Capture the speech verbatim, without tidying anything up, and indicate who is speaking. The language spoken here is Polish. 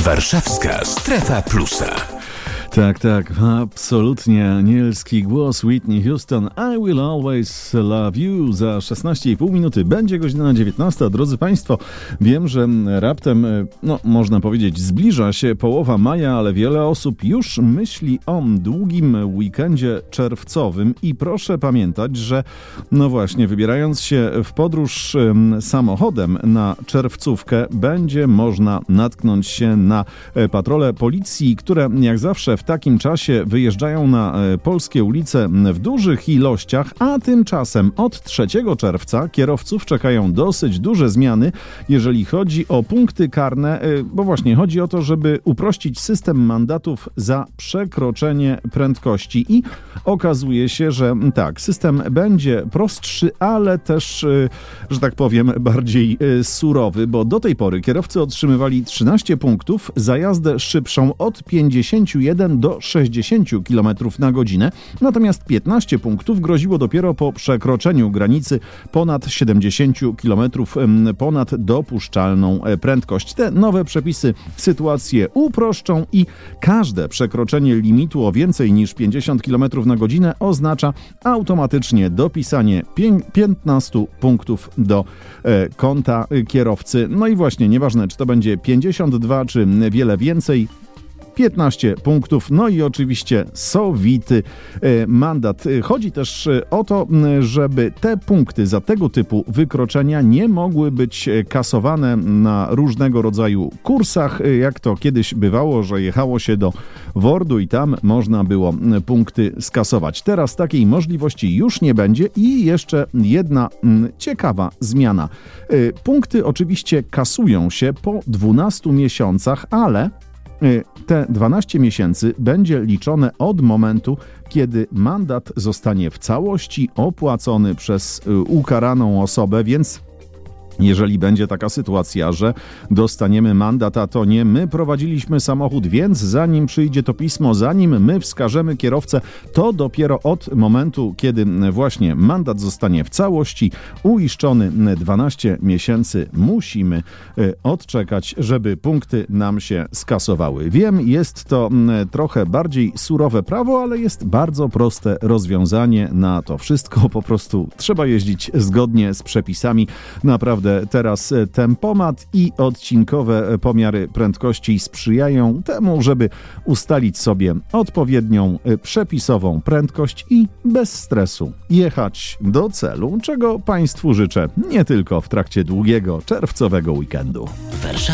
Speaker 1: Warszawska Strefa Plusa.
Speaker 2: Tak, tak, absolutnie anielski głos Whitney Houston. I will always love you. Za szesnaście i pół minuty będzie godzina dziewiętnasta. Drodzy Państwo, wiem, że raptem, no można powiedzieć, zbliża się połowa maja, ale wiele osób już myśli o długim weekendzie czerwcowym i proszę pamiętać, że no właśnie, wybierając się w podróż samochodem na czerwcówkę, będzie można natknąć się na patrole policji, które jak zawsze w takim czasie wyjeżdżają na polskie ulice w dużych ilościach, a tymczasem od trzeciego czerwca kierowców czekają dosyć duże zmiany, jeżeli chodzi o punkty karne, bo właśnie chodzi o to, żeby uprościć system mandatów za przekroczenie prędkości i okazuje się, że tak, system będzie prostszy, ale też, że tak powiem, bardziej surowy, bo do tej pory kierowcy otrzymywali trzynaście punktów za jazdę szybszą od pięćdziesięciu jeden do sześćdziesięciu kilometrów na godzinę, natomiast piętnaście punktów groziło dopiero po przekroczeniu granicy ponad siedemdziesięciu kilometrów ponad dopuszczalną prędkość. Te nowe przepisy sytuację uproszczą i każde przekroczenie limitu o więcej niż pięćdziesiąt kilometrów na godzinę oznacza automatycznie dopisanie piętnastu punktów do e, konta kierowcy. No i właśnie, nieważne czy to będzie pięćdziesiąt dwa czy wiele więcej, piętnaście punktów, no i oczywiście sowity mandat. Chodzi też o to, żeby te punkty za tego typu wykroczenia nie mogły być kasowane na różnego rodzaju kursach, jak to kiedyś bywało, że jechało się do Wordu i tam można było punkty skasować. Teraz takiej możliwości już nie będzie i jeszcze jedna ciekawa zmiana. Punkty oczywiście kasują się po dwunastu miesiącach, ale te dwanaście miesięcy będzie liczone od momentu, kiedy mandat zostanie w całości opłacony przez ukaraną osobę, więc jeżeli będzie taka sytuacja, że dostaniemy mandat, a to nie my prowadziliśmy samochód, więc zanim przyjdzie to pismo, zanim my wskażemy kierowcę, to dopiero od momentu, kiedy właśnie mandat zostanie w całości uiszczony dwanaście miesięcy, musimy odczekać, żeby punkty nam się skasowały. Wiem, jest to trochę bardziej surowe prawo, ale jest bardzo proste rozwiązanie na to wszystko. Po prostu trzeba jeździć zgodnie z przepisami. Naprawdę teraz tempomat i odcinkowe pomiary prędkości sprzyjają temu, żeby ustalić sobie odpowiednią przepisową prędkość i bez stresu jechać do celu, czego Państwu życzę nie tylko w trakcie długiego czerwcowego weekendu.